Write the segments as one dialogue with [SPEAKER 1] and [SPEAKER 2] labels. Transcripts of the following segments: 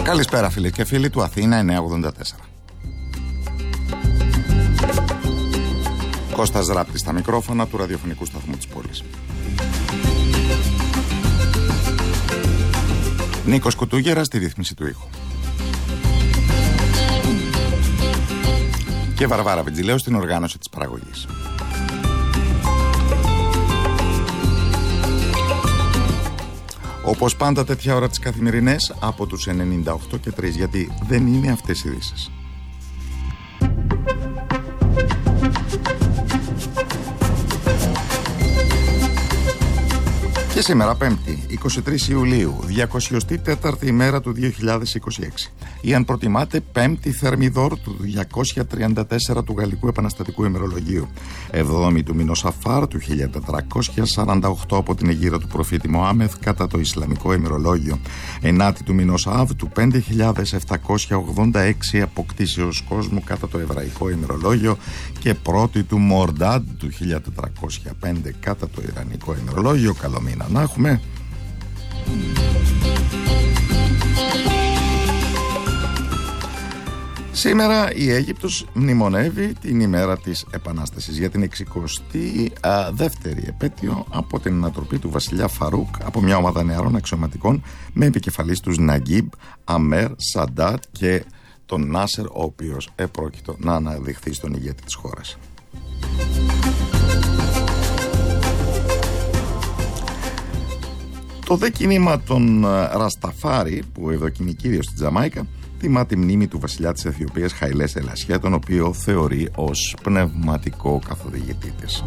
[SPEAKER 1] Καλησπέρα φίλοι και φίλοι του Αθήνα 984. Κώστας Ράπτης στα μικρόφωνα του ραδιοφωνικού σταθμού της πόλης. Νίκος Κουτούγερας στη ρύθμιση του ήχου. Και Βαρβάρα Βιτζιλέου στην οργάνωση της παραγωγής. Όπως πάντα τέτοια ώρα τις καθημερινές από τους 98 και 3, γιατί δεν είναι αυτές οι ειδήσεις. Και σήμερα 5η, 23 Ιουλίου, 204η ημέρα του 2026. Ή αν προτιμάτε, 5η Θερμιδόρ του 234 του Γαλλικού Επαναστατικού Ημερολογίου. 7η του μηνός Αφάρ του 1448 από την αιγύρα του προφήτη Μωάμεθ κατά το Ισλαμικό ημερολόγιο. 9η του μηνός Αβ του 5786 αποκτήσεως κόσμου κατά το Εβραϊκό ημερολόγιο. Και 1η του Μορντάντ του 1405 κατά το Ιρανικό ημερολόγιο. Καλό μήνα να έχουμε. Σήμερα η Αίγυπτος μνημονεύει την ημέρα της Επανάστασης για την 62η επέτειο από την ανατροπή του βασιλιά Φαρούκ από μια ομάδα νεαρών αξιωματικών με επικεφαλής τους Ναγκίμπ, Αμέρ, Σαντάτ και τον Νάσερ, ο οποίος επρόκειτο να αναδειχθεί στον ηγέτη της χώρας. Το δε κίνημα των Ρασταφάρι, που ευδοκινεί κύριος στη Τζαμάικα, τιμά τη μνήμη του βασιλιά της Αιθιοπίας Χαϊλέ Σελασιέ, τον οποίο θεωρεί ως πνευματικό καθοδηγητή της.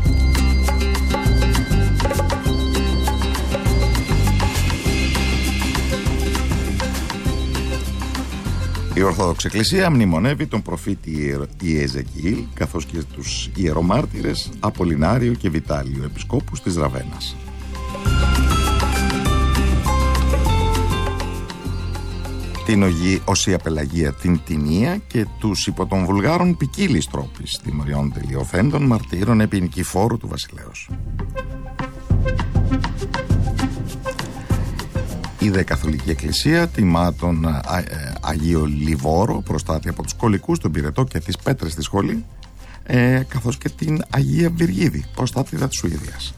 [SPEAKER 1] Η Ορθόδοξη Εκκλησία μνημονεύει τον προφήτη Ιεζεκιήλ, καθώς και τους ιερομάρτυρες Απολινάριο και Βιτάλιο, επισκόπους της Ραβένας. Την Οσία Πελαγία την Τινία και τους υπό των Βουλγάρων ποικίλης τρόπης τιμωριών τελειοθέντων μαρτύρων επί νικηφόρου του βασιλέως. Η Δε Καθολική Εκκλησία τιμά τον Αγίο Λιβόρο, προστάτη από τους κολικούς, τον Πυρετό και τις πέτρες στη σχολή, καθώς και την Αγία Βυργίδη, προστάτηδα της Σουηδίας.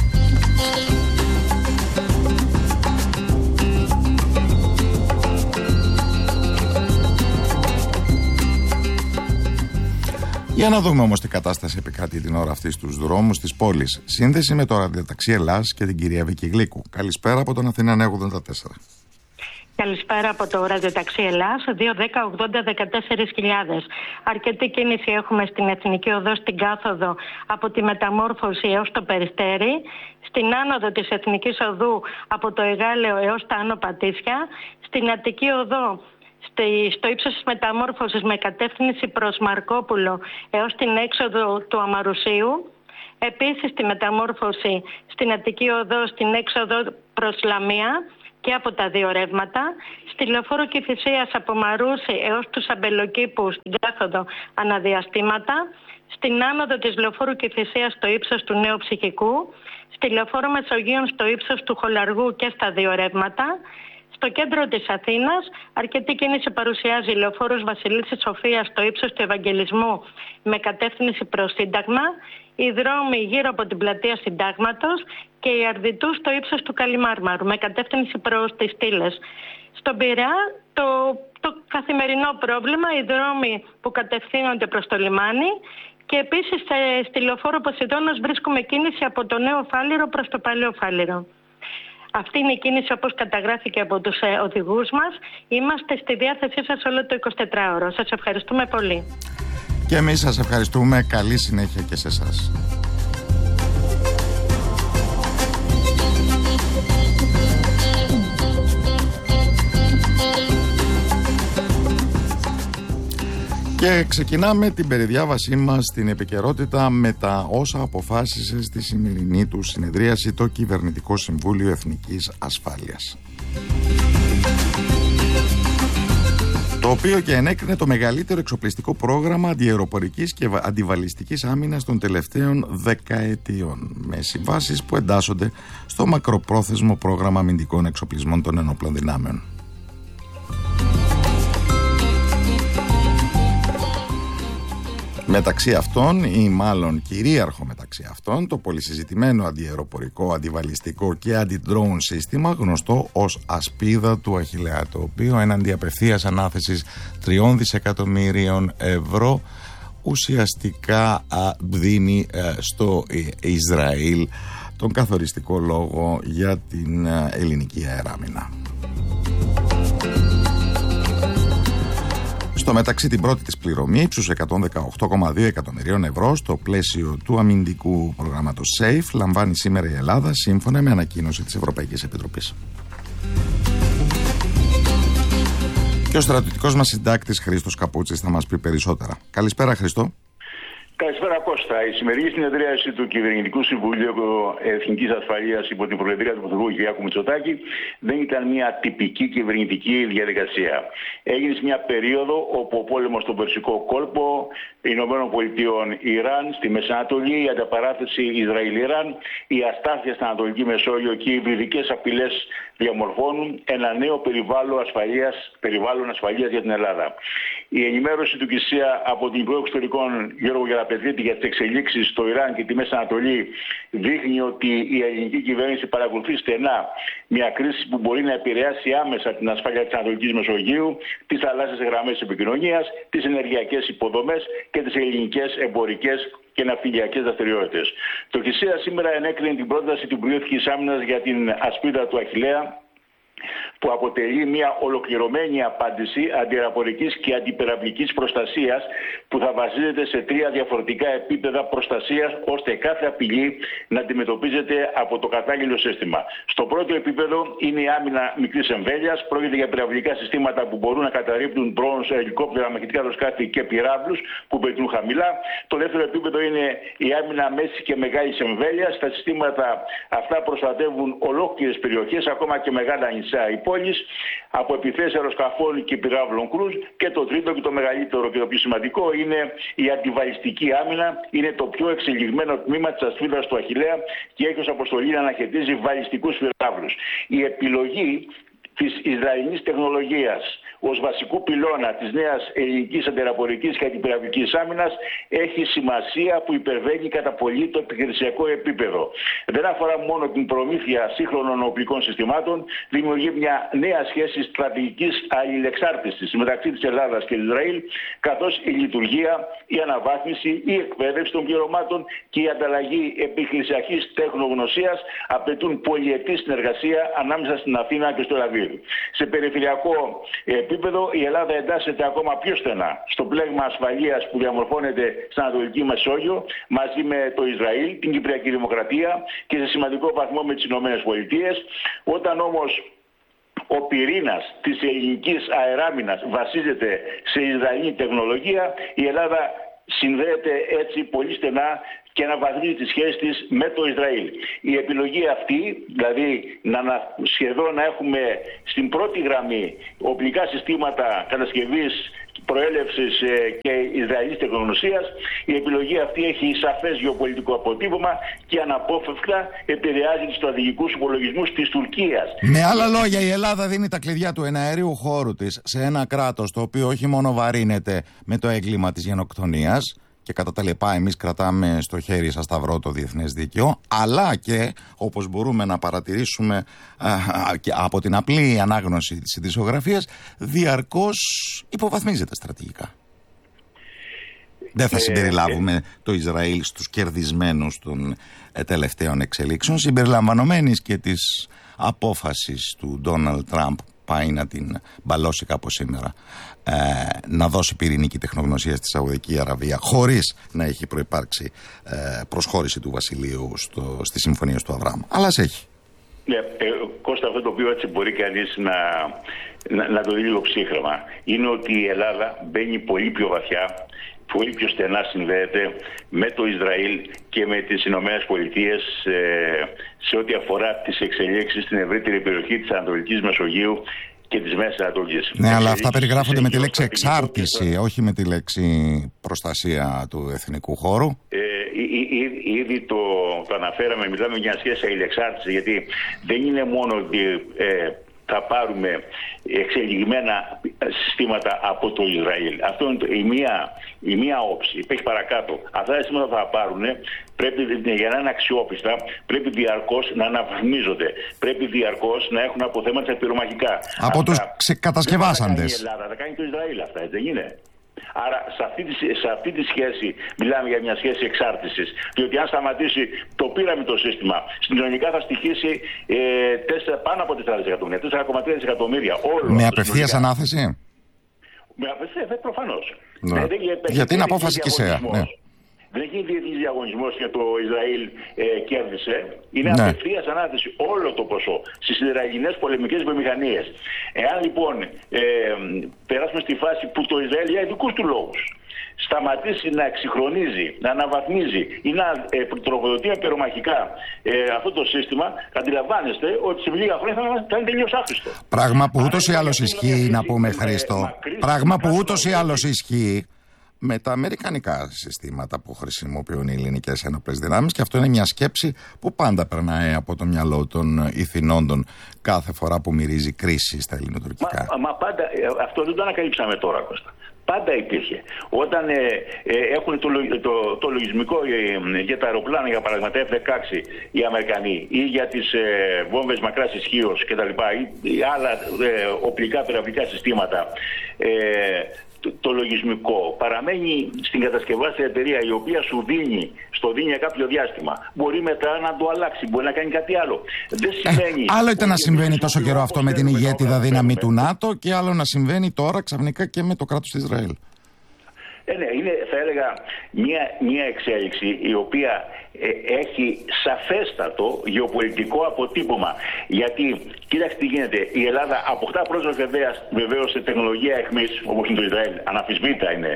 [SPEAKER 1] Για να δούμε όμως τι κατάσταση επικρατεί την ώρα αυτή στους δρόμους της πόλης. Σύνδεση με το ραδιοταξί Ελλάς και την κυρία Βίκη Γλίκου. Καλησπέρα από τον Αθήνα 984.
[SPEAKER 2] Καλησπέρα από το ραδιοταξί Ελλάς, 210-80-14.000. Αρκετή κίνηση έχουμε στην Εθνική Οδό στην Κάθοδο από τη Μεταμόρφωση έως το Περιστέρι, στην άνοδο της Εθνικής Οδού από το Εγάλεο έως τα Άνω Πατήσια, στην Αττική Οδό στο ύψος της Μεταμόρφωσης με κατεύθυνση προς Μαρκόπουλο έως την έξοδο του Αμαρουσίου. Επίσης στη Μεταμόρφωση στην Αττική Οδό στην έξοδο προς Λαμία και από τα δύο ρεύματα. Στη Λεωφόρο Κηφισίας από Μαρούση έως τους Αμπελοκήπους στην Κάθοδο αναδιαστήματα. Στην άνοδο της Λεωφόρου Κηφισίας στο ύψος του Νέου Ψυχικού. Στη Λεωφόρο Μεσογείων στο ύψος του Χολαργού και στα δύο ρεύματα. Στο κέντρο της Αθήνας, αρκετή κίνηση παρουσιάζει η Λεωφόρος Βασιλίσσης Σοφίας στο ύψος του Ευαγγελισμού με κατεύθυνση προς Σύνταγμα, οι δρόμοι γύρω από την πλατεία Συντάγματος και η Αρδιτού στο ύψος του Καλιμάρμαρου με κατεύθυνση προς τις Στήλες. Στον Πειραιά το καθημερινό πρόβλημα, οι δρόμοι που κατευθύνονται προς το λιμάνι, και επίσης στη Λεωφόρο Ποσειδώνος βρίσκουμε κίνηση από το Νέο Φάληρο προς το Παλαιό Φάληρο. Αυτή είναι η κίνηση όπως καταγράφηκε από τους οδηγούς μας. Είμαστε στη διάθεσή σας όλο το 24ωρο. Σας ευχαριστούμε πολύ.
[SPEAKER 1] Και εμείς σας ευχαριστούμε. Καλή συνέχεια και σε εσάς. Και ξεκινάμε την περιδιάβασή μας στην επικαιρότητα με τα όσα αποφάσισε στη σημερινή του συνεδρίαση το Κυβερνητικό Συμβούλιο Εθνικής Ασφάλειας, το οποίο και ενέκρινε το μεγαλύτερο εξοπλιστικό πρόγραμμα αντιαεροπορικής και αντιβαλιστικής άμυνας των τελευταίων δεκαετιών, με συμβάσεις που εντάσσονται στο μακροπρόθεσμο πρόγραμμα αμυντικών εξοπλισμών των ενόπλων δυνάμεων. Μεταξύ αυτών, ή μάλλον κυρίαρχο μεταξύ αυτών, το πολυσυζητημένο αντιαεροπορικό, αντιβαλιστικό και αντι-drone σύστημα, γνωστό ως ασπίδα του Αχιλλέα, το οποίο έναντι απευθείας ανάθεσης 3 δισεκατομμύριων ευρώ ουσιαστικά δίνει στο Ισραήλ τον καθοριστικό λόγο για την ελληνική αεράμινα. Στο μεταξύ, την πρώτη της πληρωμή ύψους 118,2 εκατομμυρίων ευρώ στο πλαίσιο του αμυντικού προγράμματος SAFE λαμβάνει σήμερα η Ελλάδα, σύμφωνα με ανακοίνωση της Ευρωπαϊκής Επιτροπής. Και ο στρατιωτικός μας συντάκτης Χρήστος Καπούτσης θα μας πει περισσότερα. Καλησπέρα, Χρήστο.
[SPEAKER 3] Καλησπέρα, Κώστα. Η σημερινή συνεδρίαση του Κυβερνητικού Συμβουλίου Εθνικής Ασφαλείας υπό την Προεδρία του Πρωθυπουργού Κυριάκου Μητσοτάκη δεν ήταν μια τυπική κυβερνητική διαδικασία. Έγινε σε μια περίοδο όπου ο πόλεμος στον Περσικό κόλπο, Ηνωμένων Πολιτειών Ιράν, στη Μέση Ανατολή, η ανταπαράθεση Ισραήλ-Ιράν, η αστάθεια στην Ανατολική Μεσόγειο και οι υβριδικές απειλές διαμορφώνουν ένα νέο περιβάλλον ασφαλείας για την Ελλάδα. Η ενημέρωση του ΚΙΣΙΑ από την Υπουργό Εξωτερικών Γιώργο Γεραπετρίτη για τις εξελίξεις στο Ιράν και τη Μέση Ανατολή δείχνει ότι η ελληνική κυβέρνηση παρακολουθεί στενά μια κρίση που μπορεί να επηρεάσει άμεσα την ασφάλεια της Ανατολικής Μεσογείου, τις θαλάσσιες γραμμές επικοινωνίας, τις ενεργειακές υποδομές και τις ελληνικές εμπορικές και ναυτιλιακές δραστηριότητες. Το ΚΙΣΙΑ σήμερα ενέκρινε την πρόταση του Υπουργείου Εθνικής Άμυνας για την ασπίδα του Αχιλλέα, που αποτελεί μια ολοκληρωμένη απάντηση αντιαεροπορικής και αντιπυραυλικής προστασίας που θα βασίζεται σε 3 διαφορετικά επίπεδα προστασίας, ώστε κάθε απειλή να αντιμετωπίζεται από το κατάλληλο σύστημα. Στο πρώτο επίπεδο είναι η άμυνα μικρής εμβέλειας. Πρόκειται για πυραυλικά συστήματα που μπορούν να καταρρίπτουν drones, ελικόπτερα, μαχητικά αεροσκάφη και πυράβλους που πετούν χαμηλά. Το δεύτερο επίπεδο είναι η άμυνα μέση και μεγάλης εμβέλειας. Τα συστήματα αυτά προστατεύουν ολόκληρες περιοχές, ακόμα και μεγάλα νησιά από επιθέσεις αεροσκαφών και πυράβλων κρούζ. Και το τρίτο και το μεγαλύτερο και το πιο σημαντικό είναι η αντιβαλιστική άμυνα. Είναι το πιο εξελιγμένο τμήμα της ασπίδας του Αχιλλέα και έχει ως αποστολή να αναχαιτίζει βαλιστικούς πυράβλους. Η επιλογή της Ισραηλινής τεχνολογίας ως βασικού πυλώνα της νέας ελληνικής αντιαεροπορικής και αντιπυραυλικής άμυνας έχει σημασία που υπερβαίνει κατά πολύ το επιχειρησιακό επίπεδο. Δεν αφορά μόνο την προμήθεια σύγχρονων οπλικών συστημάτων, δημιουργεί μια νέα σχέση στρατηγικής αλληλεξάρτησης μεταξύ της Ελλάδας και του Ισραήλ, καθώς η λειτουργία, η αναβάθμιση, η εκπαίδευση των πληρωμάτων και η ανταλλαγή επιχειρησιακής τεχνογνωσίας απαιτούν πολυετή συνεργασία ανάμεσα στην Αθήνα και στο Λαβύρ. Σε περιφερειακό επίπεδο η Ελλάδα εντάσσεται ακόμα πιο στενά στο πλέγμα ασφαλείας που διαμορφώνεται στην Ανατολική Μεσόγειο μαζί με το Ισραήλ, την Κυπριακή Δημοκρατία και σε σημαντικό βαθμό με τις Ηνωμένες Πολιτείες. Όταν όμως ο πυρήνας της ελληνικής αεράμινας βασίζεται σε Ισραηλινή τεχνολογία, η Ελλάδα συνδέεται έτσι πολύ στενά και αναβαθμίζει τις σχέσεις της με το Ισραήλ. Η επιλογή αυτή, δηλαδή σχεδόν να έχουμε στην πρώτη γραμμή οπλικά συστήματα κατασκευής, προέλευσης και Ισραηλής τεχνογνωσίας, η επιλογή αυτή έχει σαφές γεωπολιτικό αποτύπωμα και αναπόφευκτα επηρεάζει τους στρατηγικούς υπολογισμούς της Τουρκίας.
[SPEAKER 1] Με άλλα λόγια, η Ελλάδα δίνει τα κλειδιά του εναερίου χώρου της σε ένα κράτος το οποίο όχι μόνο βαρύνεται με το έγκλημα της γενοκτονίας, και κατά τα λοιπά εμείς κρατάμε στο χέρι σας σταυρό το διεθνές δίκαιο, αλλά και όπως μπορούμε να παρατηρήσουμε από την απλή ανάγνωση της ειδησιογραφίας, διαρκώς υποβαθμίζεται στρατηγικά. Δεν θα συμπεριλάβουμε το Ισραήλ στους κερδισμένους των τελευταίων εξελίξεων, συμπεριλαμβανομένης και της απόφασης του Ντόναλντ Τραμπ, πάει να την μπαλώσει κάπως σήμερα, να δώσει πυρηνική τεχνογνωσία στη Σαουδική Αραβία χωρίς να έχει προϋπάρξει προσχώρηση του βασιλείου στις συμφωνίες του Αβραάμ. Αλλά ας έχει.
[SPEAKER 3] Ναι, Κώστα, αυτό το οποίο έτσι μπορεί κανείς να το δει λίγο ψύχραμα είναι ότι η Ελλάδα μπαίνει πολύ πιο βαθιά, πολύ πιο στενά συνδέεται με το Ισραήλ και με τις Ηνωμένες Πολιτείες σε ό,τι αφορά τις εξελίξεις στην ευρύτερη περιοχή της Ανατολικής Μεσογείου και της Μέσης Ανατολής.
[SPEAKER 1] Ναι, αλλά αυτά περιγράφονται με τη λέξη εξάρτηση, όχι με τη λέξη προστασία του εθνικού χώρου.
[SPEAKER 3] Ήδη το αναφέραμε, μιλάμε για μια σχέση αλληλεξάρτηση, γιατί δεν είναι μόνο ότι θα πάρουμε εξελιγμένα συστήματα από το Ισραήλ. Αυτό είναι η μία όψη. Υπάρχει παρακάτω. Αυτά τα συστήματα θα πάρουν, πρέπει για να είναι αξιόπιστα, πρέπει διαρκώς να αναβαθμίζονται. Πρέπει διαρκώς να έχουν αποθέματα πυρομαχικά.
[SPEAKER 1] Από τους κατασκευάσαντες.
[SPEAKER 3] Η Ελλάδα θα κάνει το Ισραήλ αυτά, έτσι δεν είναι? Άρα σε αυτή τη σχέση μιλάμε για μια σχέση εξάρτησης. Διότι αν σταματήσει το πήραμε το σύστημα, συνολικά θα στοιχήσει πάνω από 4 δισεκατομμύρια, 4,3 δισεκατομμύρια.
[SPEAKER 1] Με απευθείας ανάθεση?
[SPEAKER 3] Με απευθείας, προφανώς.
[SPEAKER 1] Ναι. Γιατί είναι απόφαση ΚΙΣΕΑ. Ναι.
[SPEAKER 3] Δεν έχει διεθνής διαγωνισμός και το Ισραήλ κέρδισε. Είναι απευθείας ανάθεση όλο το ποσό στις Ισραηλινές πολεμικές βιομηχανίες. Εάν λοιπόν περάσουμε στη φάση που το Ισραήλ για ειδικούς του λόγους σταματήσει να εξυγχρονίζει, να αναβαθμίζει ή να τροφοδοτεί πυρομαχικά αυτό το σύστημα, αντιλαμβάνεστε ότι σε λίγα χρόνια θα είναι τελείως άχρηστο.
[SPEAKER 1] Πράγμα που ούτως ή άλλως ισχύει, να πούμε, Χρήστο. Πράγμα που ούτως ή άλλως ισχύει με τα αμερικανικά συστήματα που χρησιμοποιούν οι ελληνικές ένοπλες δυνάμεις, και αυτό είναι μια σκέψη που πάντα περνάει από το μυαλό των ηθινόντων κάθε φορά που μυρίζει κρίση στα ελληνοτουρκικά.
[SPEAKER 3] Μα πάντα, αυτό δεν το ανακαλύψαμε τώρα, Κώστα. Πάντα υπήρχε. Όταν έχουν το λογισμικό για τα αεροπλάνα, για παράδειγμα τα F-16 οι Αμερικανοί, ή για τις βόμβες μακράς ισχύως κτλ., ή άλλα οπλικά πυραυλικά συστήματα, το λογισμικό παραμένει στην κατασκευάστρια εταιρεία, η οποία σου δίνει για κάποιο διάστημα. Μπορεί μετά να το αλλάξει, μπορεί να κάνει κάτι άλλο. Δεν σημαίνει.
[SPEAKER 1] Άλλο ήταν να συμβαίνει τόσο καιρό αυτό με την ηγέτιδα δύναμη του ΝΑΤΟ, και άλλο να συμβαίνει τώρα ξαφνικά και με το κράτος του Ισραήλ.
[SPEAKER 3] Ναι, είναι, θα έλεγα, μια εξέλιξη η οποία έχει σαφέστατο γεωπολιτικό αποτύπωμα. Γιατί, κοίταξε τι γίνεται, η Ελλάδα αποκτά πρόσβαση βεβαίως σε τεχνολογία εχμής, όπως είναι το Ισραήλ, αναμφισβήτητα είναι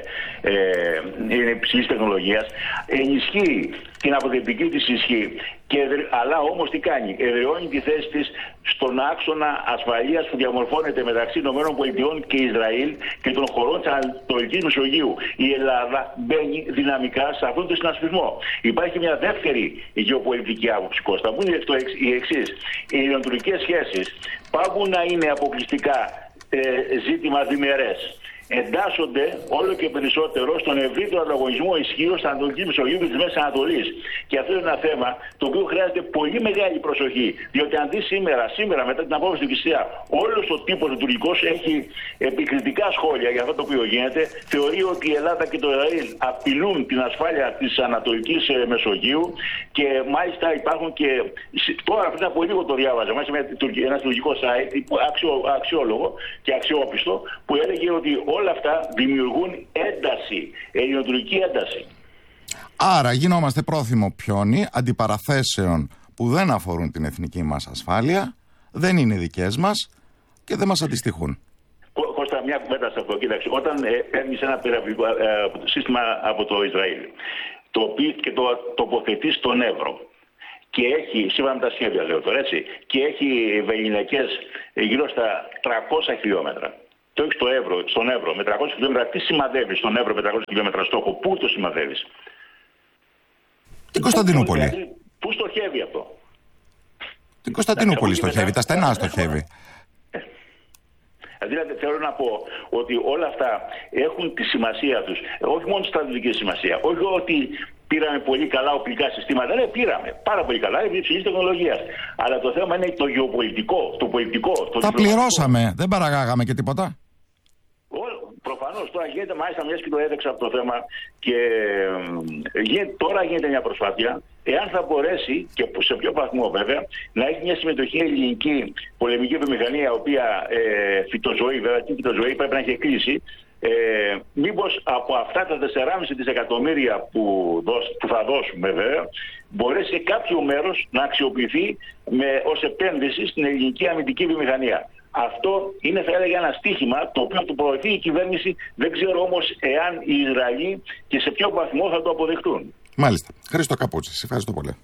[SPEAKER 3] υψηλής τεχνολογίας, ενισχύει την αποδευτική της ισχύ, αλλά όμως τι κάνει? Εδραιώνει τη θέση της στον άξονα ασφαλείας που διαμορφώνεται μεταξύ ΗΠΑ και Ισραήλ και των χωρών της Ανατολικής Μεσογείου. Η Ελλάδα μπαίνει δυναμικά σε αυτόν τον συνασπισμό. Υπάρχει μια δεύτερη γεωπολιτική άποψη, Κώστα, που είναι η εξής. Οι ελληνοτουρκικές σχέσεις πάβουν να είναι αποκλειστικά ζήτημα διμερές. Εντάσσονται όλο και περισσότερο στον ευρύτερο ανταγωνισμό ισχύως της Ανατολικής Μεσογείου και της Μέσης Ανατολής. Και αυτό είναι ένα θέμα το οποίο χρειάζεται πολύ μεγάλη προσοχή. Διότι αν δει σήμερα μετά την απόφαση του ΚΙΣΕΑ, όλος ο τύπος του τουρκικός έχει επικριτικά σχόλια για αυτό το οποίο γίνεται. Θεωρεί ότι η Ελλάδα και το Ισραήλ απειλούν την ασφάλεια της Ανατολικής Μεσογείου, και μάλιστα υπάρχουν και. Τώρα πριν από λίγο το διάβαζα, μάλιστα ένα τουρκικό site αξιόλογο και αξιόπιστο, που έλεγε ότι όλα αυτά δημιουργούν ένταση, ελληνοτουρκική ένταση.
[SPEAKER 1] Άρα γινόμαστε πρόθυμο πιόνι αντιπαραθέσεων που δεν αφορούν την εθνική μας ασφάλεια, δεν είναι δικές μας και δεν μας αντιστοιχούν.
[SPEAKER 3] Κώστα, μια κουβέντα σε αυτό. Κοίταξε, όταν παίρνεις ένα πυραυλικό σύστημα από το Ισραήλ, το οποίο και το τοποθετεί στον Εύρο, και έχει, σύμφωνα με τα σχέδια λέω τώρα, έτσι, και έχει βεληνικές γύρω στα 300 χιλιόμετρα. Το έχεις στον Εύρο με 300 χιλιόμετρα. Τι σημαδεύεις στον Εύρο με 300 χιλιόμετρα στόχο? Πού το σημαδεύεις?
[SPEAKER 1] Την Κωνσταντινούπολη.
[SPEAKER 3] Πού στοχεύει αυτό?
[SPEAKER 1] Την Κωνσταντινούπολη στοχεύει, τα στενά στοχεύει.
[SPEAKER 3] Δηλαδή θέλω να πω ότι όλα αυτά έχουν τη σημασία τους, όχι μόνο τη στρατιωτική σημασία, όχι ότι πήραμε πολύ καλά οπλικά συστήματα. Ναι, πήραμε πάρα πολύ καλά, είναι υψηλής τεχνολογίας. Αλλά το θέμα είναι το γεωπολιτικό, το πολιτικό.
[SPEAKER 1] Τα πληρώσαμε, δεν παραγάγαμε και τίποτα.
[SPEAKER 3] Προφανώς τώρα γίνεται, μάλιστα μιας και το έδεξα από το θέμα, και τώρα γίνεται μια προσπάθεια, εάν θα μπορέσει, και σε ποιο βαθμό βέβαια, να έχει μια συμμετοχή ελληνική πολεμική βιομηχανία, η οποία φυτοζωή, βέβαια, τι φυτοζωή πρέπει να έχει κλείσει, μήπως από αυτά τα 4,5 δισεκατομμύρια που θα δώσουμε βέβαια, μπορέσει σε κάποιο μέρος να αξιοποιηθεί ως επένδυση στην ελληνική αμυντική βιομηχανία. Αυτό είναι, θα έλεγα, ένα στίχημα το οποίο το προωθεί η κυβέρνηση. Δεν ξέρω όμως εάν οι Ισραηλοί και σε ποιο βαθμό θα το αποδεχτούν.
[SPEAKER 1] Μάλιστα. Χρήστο Καπούτση, ευχαριστώ πολύ.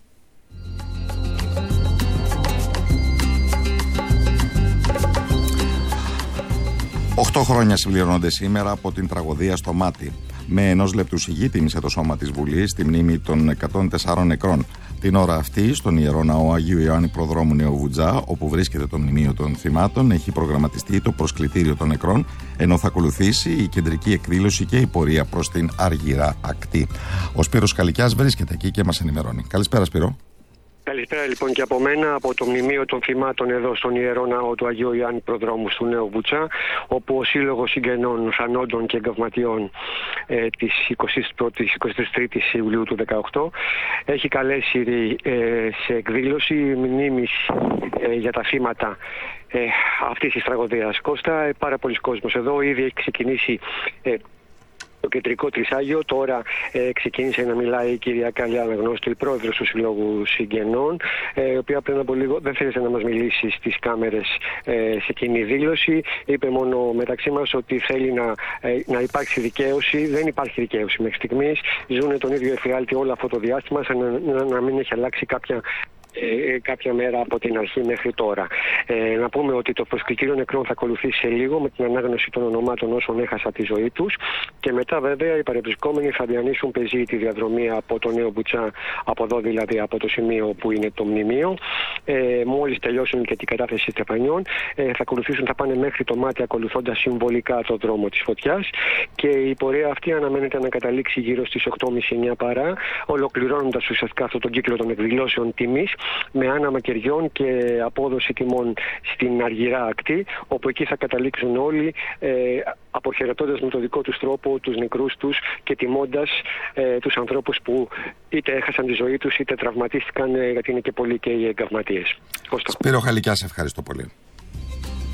[SPEAKER 1] «8 χρόνια συμπληρώνονται σήμερα από την τραγωδία στο Μάτι. Με 1 λεπτού σιγή τίμησε το σώμα της Βουλής στη μνήμη των 104 νεκρών. Την ώρα αυτή, στον Ιερό Ναό Αγίου Ιωάννη Προδρόμου Νέου Βουτζά, όπου βρίσκεται το μνημείο των θυμάτων, έχει προγραμματιστεί το προσκλητήριο των νεκρών, ενώ θα ακολουθήσει η κεντρική εκδήλωση και η πορεία προς την Αργυρά Ακτή. Ο Σπύρος Καλικιάς βρίσκεται εκεί και μας ενημερώνει. Καλησπέρα, Σπύρο.
[SPEAKER 4] Καλησπέρα λοιπόν και από μένα, από το μνημείο των θυμάτων εδώ στον Ιερό Ναό του Αγίου Ιωάννη Προδρόμου του Νέου Βουτσά, όπου ο Σύλλογος Συγγενών Θανόντων και Εγκαυματιών της 23ης Ιουλίου του 2018 έχει καλέσει σε εκδήλωση μνήμης για τα θύματα αυτής της τραγωδίας. Κώστα, πάρα πολλοί κόσμος εδώ, ήδη έχει ξεκινήσει το κεντρικό τρισάγιο. Τώρα ξεκίνησε να μιλάει η κυρία Καλιά Αναγνώστου, η πρόεδρος του Συλλόγου Συγγενών, η οποία πριν από λίγο δεν θέλησε να μας μιλήσει στις κάμερες σε κοινή δήλωση. Είπε μόνο μεταξύ μας ότι θέλει να υπάρξει δικαίωση. Δεν υπάρχει δικαίωση μέχρι στιγμής. Ζουν τον ίδιο εφιάλτη όλο αυτό το διάστημα, σαν να μην έχει αλλάξει κάποια μέρα από την αρχή μέχρι τώρα. Να πούμε ότι το προσκλητήριο νεκρών θα ακολουθήσει σε λίγο με την ανάγνωση των ονομάτων όσων έχασαν τη ζωή τους, και μετά βέβαια οι παρευρισκόμενοι θα διανύσουν πεζή τη διαδρομή από το Νέο Βουτσά, από εδώ δηλαδή από το σημείο που είναι το μνημείο. Μόλις τελειώσουν και την κατάθεση στεφανιών, θα πάνε μέχρι το μάτι, ακολουθώντας συμβολικά το δρόμο της φωτιάς, και η πορεία αυτή αναμένεται να καταλήξει γύρω στις 8.30-9 παρά, ολοκληρώνοντας ουσιαστικά αυτόν τον κύκλο των εκδηλώσεων τιμής, με άναμα κεριών και απόδοση τιμών στην Αργυρά Ακτή, όπου εκεί θα καταλήξουν όλοι αποχαιρετώντας με τον δικό τους τρόπο τους νεκρούς τους και τιμώντας τους ανθρώπους που είτε έχασαν τη ζωή τους είτε τραυματίστηκαν, γιατί είναι και πολλοί και οι εγκαυματίες.
[SPEAKER 1] Σπύρο Χαλικιά, σε ευχαριστώ πολύ.